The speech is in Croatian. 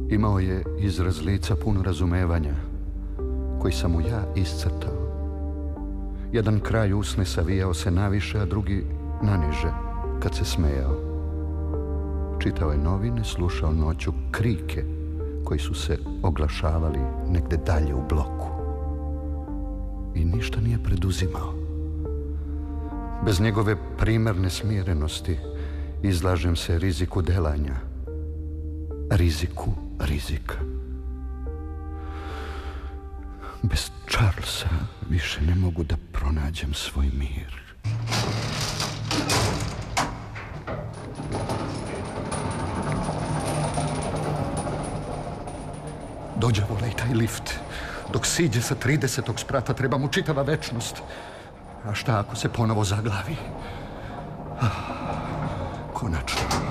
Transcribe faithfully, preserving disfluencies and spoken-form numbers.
Imao je izraz lica pun razumevanja, koji sam mu ja iscrtao. Jedan kraj usne savijao se naviše, a drugi naniže, kad se smejao. Čitao je novine, slušao noću krike koji su se oglašavali negde dalje u bloku. I ništa nije preduzimao. Bez njegove primerne smirenosti izlažem se riziku delanja, riziku rizika. Bez Charlesa više ne mogu da pronađem svoj mir. Dođe volej taj lift. Dok siđe sa tridesetog sprata treba mu čitava večnost. A šta ako se ponovo zaglavi? Ah, konačno.